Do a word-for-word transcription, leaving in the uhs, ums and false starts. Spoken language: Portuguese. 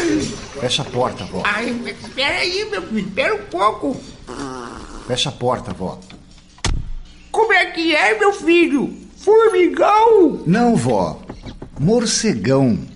Ai, Fecha a porta, vó. ai, espera aí, meu filho, espera um pouco. Fecha a porta, vó. Como é que é, meu filho? Formigão? Não, vó. Morcegão.